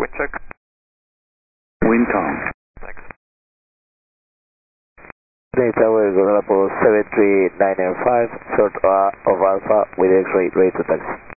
wind check. Wind calm. Thanks. Data, we're going to pull 73995, short of Alpha with X-ray, ready to taxi.